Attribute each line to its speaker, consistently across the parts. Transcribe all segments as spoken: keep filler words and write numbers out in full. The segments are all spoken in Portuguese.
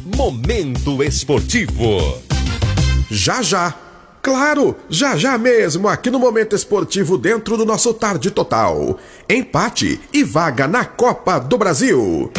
Speaker 1: Momento Esportivo.
Speaker 2: Já já, claro, já já mesmo, aqui no Momento Esportivo, dentro do nosso Tarde Total. Empate e vaga na Copa do Brasil.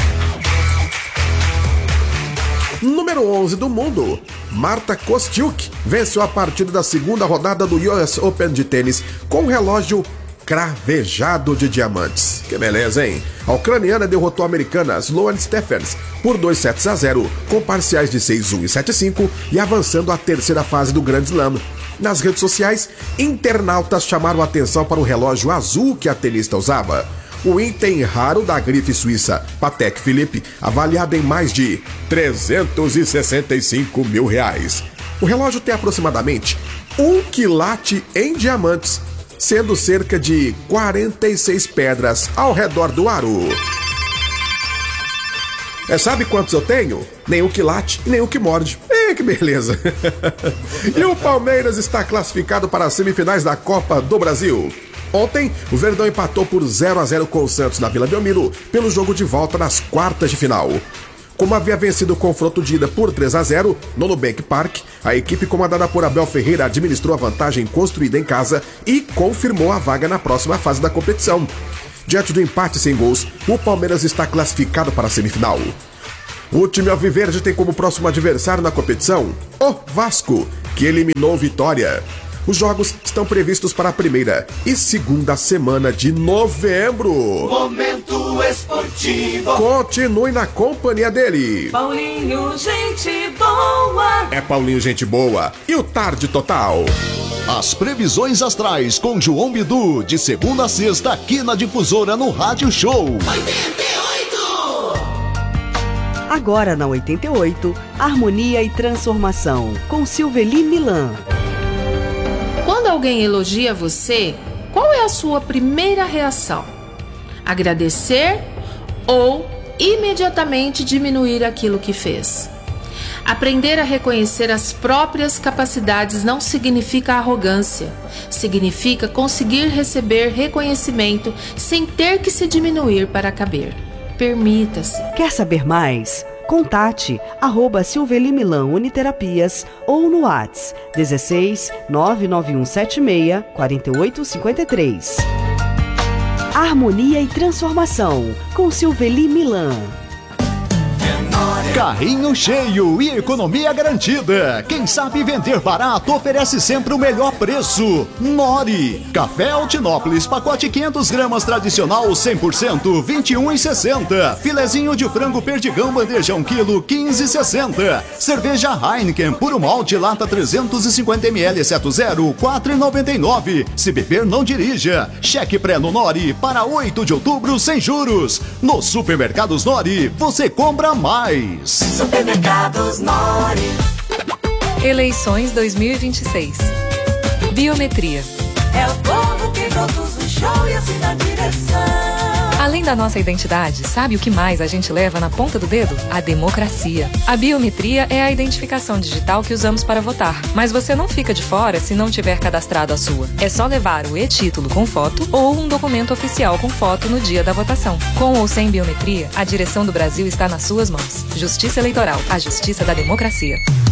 Speaker 2: Número onze do mundo, Marta Kostyuk venceu a partida da segunda rodada do U S Open de tênis com um relógio cravejado de diamantes. Que beleza, hein? A ucraniana derrotou a americana Sloane Stephens por dois sets a zero, com parciais de seis a um e sete a cinco, e avançando à terceira fase do Grand Slam. Nas redes sociais, internautas chamaram a atenção para o relógio azul que a tenista usava. O item raro da grife suíça Patek Philippe, avaliado em mais de trezentos e sessenta e cinco mil reais. O relógio tem aproximadamente um quilate em diamantes, sendo cerca de quarenta e seis pedras ao redor do aro. É, sabe quantos eu tenho? Nenhum que late e nenhum que morde. É, que beleza. E o Palmeiras está classificado para as semifinais da Copa do Brasil. Ontem, o Verdão empatou por zero a zero com o Santos na Vila Belmiro, pelo jogo de volta nas quartas de final. Como havia vencido o confronto de ida por três a zero no Nubank Park, a equipe comandada por Abel Ferreira administrou a vantagem construída em casa e confirmou a vaga na próxima fase da competição. Diante do empate sem gols, o Palmeiras está classificado para a semifinal. O time alviverde tem como próximo adversário na competição o Vasco, que eliminou o Vitória. Os jogos estão previstos para a primeira e segunda semana de novembro.
Speaker 3: Momento Esportivo.
Speaker 2: Continue na companhia dele.
Speaker 3: Paulinho, gente boa.
Speaker 2: É Paulinho, gente boa. E o Tarde Total.
Speaker 4: As previsões astrais com João Bidu, de segunda a sexta, aqui na Difusora, no Rádio Show.
Speaker 3: oitenta e oito.
Speaker 5: Agora na oitenta e oito, Harmonia e Transformação, com Silveli Milan.
Speaker 6: Quando alguém elogia você, qual é a sua primeira reação? Agradecer ou imediatamente diminuir aquilo que fez? Aprender a reconhecer as próprias capacidades não significa arrogância. Significa conseguir receber reconhecimento sem ter que se diminuir para caber. Permita-se.
Speaker 5: Quer saber mais? Contate arroba Silveli Milan Uniterapias ou no WhatsApp dezesseis nove nove um sete seis quatro oito cinco três. Harmonia e Transformação, com Silveli Milan.
Speaker 4: Carrinho cheio e economia garantida. Quem sabe vender barato oferece sempre o melhor preço. Nori. Café Altinópolis, pacote quinhentas gramas tradicional cem por cento, vinte e um reais e sessenta centavos. Filezinho de frango perdigão bandeja um quilo, quinze reais e sessenta centavos. Cerveja Heineken puro malte lata trezentos e cinquenta mililitros exceto zero, quatro reais e noventa e nove centavos. Se beber, não dirija. Cheque pré no Nori para oito de outubro sem juros. Nos supermercados Nori, você compra mais.
Speaker 3: Supermercados Nori.
Speaker 7: Eleições dois mil e vinte e seis. Biometria.
Speaker 3: É o povo que produz o show e assim na direção.
Speaker 7: Além da nossa identidade, sabe o que mais a gente leva na ponta do dedo? A democracia. A biometria é a identificação digital que usamos para votar. Mas você não fica de fora se não tiver cadastrado a sua. É só levar o e-título com foto ou um documento oficial com foto no dia da votação. Com ou sem biometria, a direção do Brasil está nas suas mãos. Justiça Eleitoral, a justiça da democracia.